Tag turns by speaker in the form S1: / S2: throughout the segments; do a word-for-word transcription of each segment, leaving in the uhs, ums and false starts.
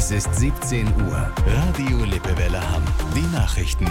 S1: Es ist siebzehn Uhr. Radio Lippewelle Hamm. Die Nachrichten.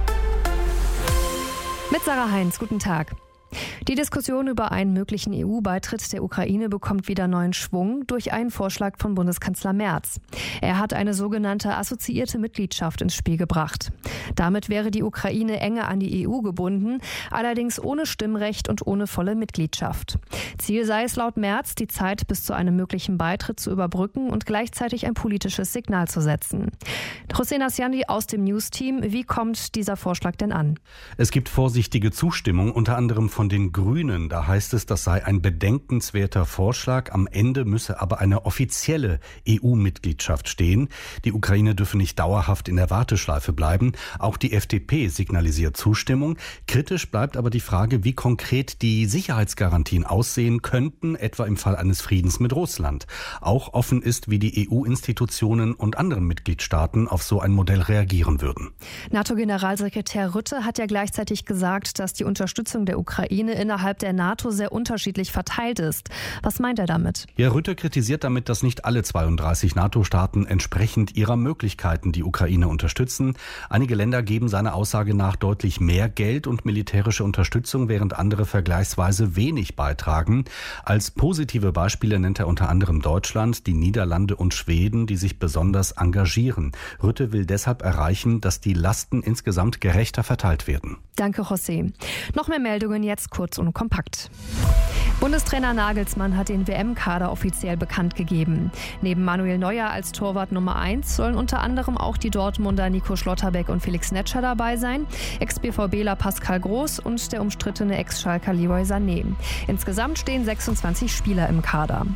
S2: Mit Sarah Heinz, guten Tag. Die Diskussion über einen möglichen E U-Beitritt der Ukraine bekommt wieder neuen Schwung durch einen Vorschlag von Bundeskanzler Merz. Er hat eine sogenannte assoziierte Mitgliedschaft ins Spiel gebracht. Damit wäre die Ukraine enger an die E U gebunden, allerdings ohne Stimmrecht und ohne volle Mitgliedschaft. Ziel sei es laut Merz, die Zeit bis zu einem möglichen Beitritt zu überbrücken und gleichzeitig ein politisches Signal zu setzen. Hossein Asjandi aus dem News-Team, wie kommt dieser Vorschlag denn an?
S3: Es gibt vorsichtige Zustimmung, unter anderem von den Grünen. Da heißt es, das sei ein bedenkenswerter Vorschlag. Am Ende müsse aber eine offizielle E U-Mitgliedschaft stehen. Die Ukraine dürfe nicht dauerhaft in der Warteschleife bleiben. Auch die F D P signalisiert Zustimmung. Kritisch bleibt aber die Frage, wie konkret die Sicherheitsgarantien aussehen könnten, etwa im Fall eines Friedens mit Russland. Auch offen ist, wie die E U-Institutionen und anderen Mitgliedstaaten auf so ein Modell reagieren würden.
S2: NATO-Generalsekretär Rutte hat ja gleichzeitig gesagt, dass die Unterstützung der Ukraine innerhalb der NATO sehr unterschiedlich verteilt ist. Was meint er damit?
S3: Ja, Rutte kritisiert damit, dass nicht alle zweiunddreißig NATO-Staaten entsprechend ihrer Möglichkeiten die Ukraine unterstützen. Einige Länder geben seiner Aussage nach deutlich mehr Geld und militärische Unterstützung, während andere vergleichsweise wenig beitragen. Als positive Beispiele nennt er unter anderem Deutschland, die Niederlande und Schweden, die sich besonders engagieren. Rutte will deshalb erreichen, dass die Lasten insgesamt gerechter verteilt werden.
S2: Danke, José. Noch mehr Meldungen jetzt kurz und kompakt. Bundestrainer Nagelsmann hat den W M-Kader offiziell bekannt gegeben. Neben Manuel Neuer als Torwart Nummer eins sollen unter anderem auch die Dortmunder Nico Schlotterbeck und Felix Netscher dabei sein, Ex-BVBler Pascal Groß und der umstrittene Ex-Schalker Leroy Sané. Insgesamt stehen sechsundzwanzig Spieler im Kader.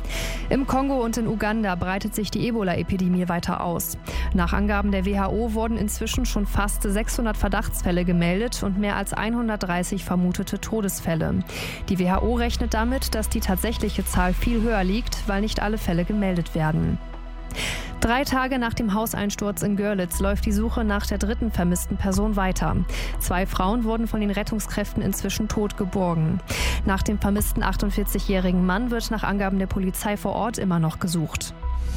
S2: Im Kongo und in Uganda breitet sich die Ebola-Epidemie weiter aus. Nach Angaben der W H O wurden inzwischen schon fast sechshundert Verdachtsfälle gemeldet und mehr als hundertdreißig vermutete Todesfälle. Die W H O rechnet damit, dass die tatsächliche Zahl viel höher liegt, weil nicht alle Fälle gemeldet werden. Drei Tage nach dem Hauseinsturz in Görlitz läuft die Suche nach der dritten vermissten Person weiter. Zwei Frauen wurden von den Rettungskräften inzwischen tot geborgen. Nach dem vermissten achtundvierzigjährigen Mann wird nach Angaben der Polizei vor Ort immer noch gesucht.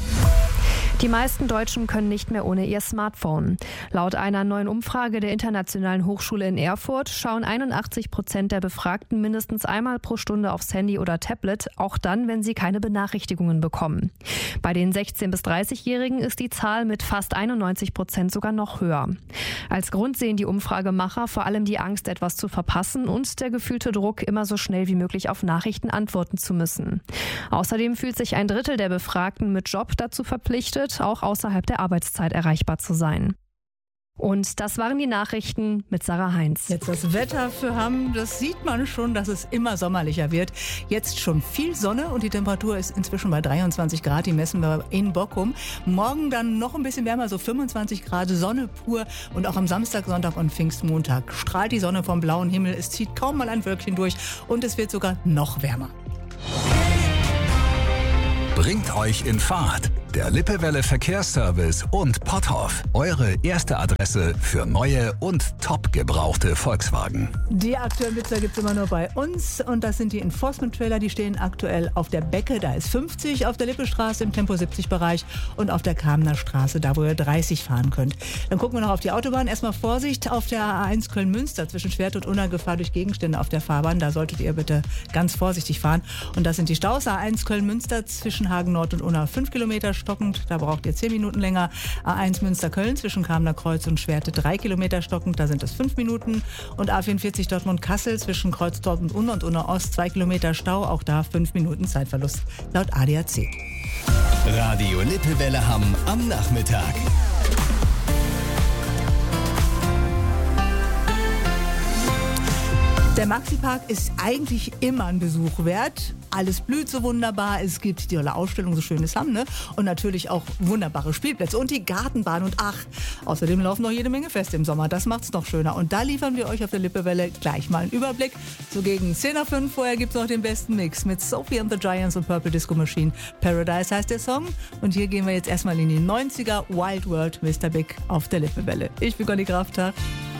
S2: Die meisten Deutschen können nicht mehr ohne ihr Smartphone. Laut einer neuen Umfrage der Internationalen Hochschule in Erfurt schauen einundachtzig Prozent der Befragten mindestens einmal pro Stunde aufs Handy oder Tablet, auch dann, wenn sie keine Benachrichtigungen bekommen. Bei den sechzehn- bis dreißigjährigen ist die Zahl mit fast einundneunzig Prozent sogar noch höher. Als Grund sehen die Umfragemacher vor allem die Angst, etwas zu verpassen und der gefühlte Druck, immer so schnell wie möglich auf Nachrichten antworten zu müssen. Außerdem fühlt sich ein Drittel der Befragten mit Job dazu verpflichtet, auch außerhalb der Arbeitszeit erreichbar zu sein. Und das waren die Nachrichten mit Sarah Heinz.
S4: Jetzt das Wetter für Hamm, das sieht man schon, dass es immer sommerlicher wird. Jetzt schon viel Sonne und die Temperatur ist inzwischen bei dreiundzwanzig Grad, die messen wir in Bockum. Morgen dann noch ein bisschen wärmer, so fünfundzwanzig Grad, Sonne pur und auch am Samstag, Sonntag und Pfingstmontag strahlt die Sonne vom blauen Himmel. Es zieht kaum mal ein Wölkchen durch und es wird sogar noch wärmer.
S1: Bringt euch in Fahrt. Der Lippewelle Verkehrsservice und Potthoff. Eure erste Adresse für neue und top gebrauchte Volkswagen.
S4: Die aktuellen Blitzer gibt es immer nur bei uns und das sind die Enforcement-Trailer, die stehen aktuell auf der Becke, da ist fünfzig, auf der Lippestraße im Tempo siebzig Bereich und auf der Kamener Straße, da wo ihr dreißig fahren könnt. Dann gucken wir noch auf die Autobahn. Erstmal Vorsicht auf der A eins Köln-Münster zwischen Schwert- und Unna-Gefahr durch Gegenstände auf der Fahrbahn. Da solltet ihr bitte ganz vorsichtig fahren. Und das sind die Staus. A eins Köln-Münster zwischen Hagen Nord und Unna fünf Kilometer stockend, da braucht ihr zehn Minuten länger. A eins Münster-Köln zwischen Kamener Kreuz und Schwerte drei Kilometer stockend, da sind es fünf Minuten. Und A vierundvierzig Dortmund-Kassel zwischen Kreuzdorf und Unna und Unna Ost zwei Kilometer Stau, auch da fünf Minuten Zeitverlust laut A D A C.
S1: Radio Lippewelle Hamm am Nachmittag.
S4: Der Maxi-Park ist eigentlich immer ein Besuch wert. Alles blüht so wunderbar. Es gibt die tolle Ausstellung, so schönes Hamm, ne? Und natürlich auch wunderbare Spielplätze und die Gartenbahn und ach, außerdem laufen noch jede Menge Feste im Sommer. Das macht's noch schöner. Und da liefern wir euch auf der Lippewelle gleich mal einen Überblick. So gegen zehn nach fünf vorher gibt's noch den besten Mix mit Sophie and the Giants und Purple Disco Machine. Paradise heißt der Song. Und hier gehen wir jetzt erstmal in die neunziger. Wild World, Mister Big auf der Lippewelle. Ich bin Conny Krafthaar.